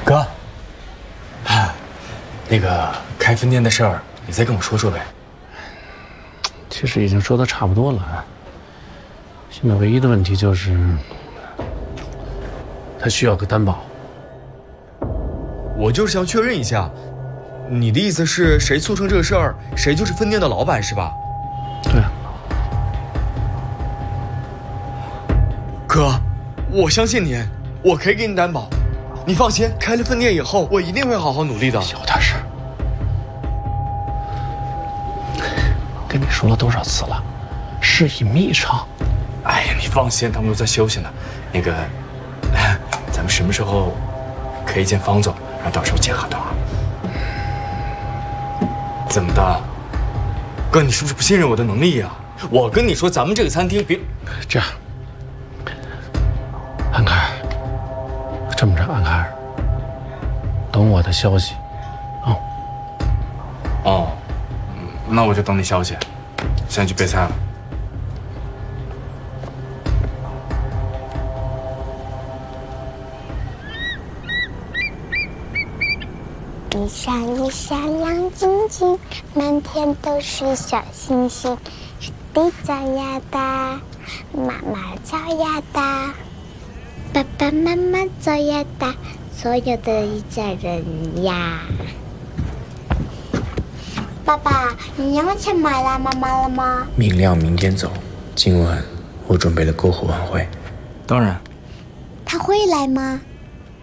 哥，那个开分店的事儿，你再跟我说说呗。 其实已经说的差不多了，现在唯一的问题就是他需要个担保。 我就是想确认一下，你的意思是谁促成这个事儿，谁就是分店的老板是吧？ 对啊。 哥，我相信你，我可以给你担保。你放心，开了分店以后，我一定会好好努力的。 小点声。跟你说了多少次了，事以密偿。 哎呀，你放心，他们都在休息呢。那个，咱们什么时候可以见方总，然后到时候签合同啊？怎么的，哥，你是不是不信任我的能力呀？我跟你说，咱们这个餐厅别这样。安凯尔，这么着，安凯尔，等我的消息， 那我就等你消息，现在去备菜了。 一闪一闪亮晶晶，满天都是小星星。是地脚丫的，妈妈脚丫的，爸爸妈妈脚丫的，所有的一家人呀。爸爸，你要钱买了妈妈了吗？ 明亮明天走，今晚我准备了篝火晚会。 当然。 他会来吗？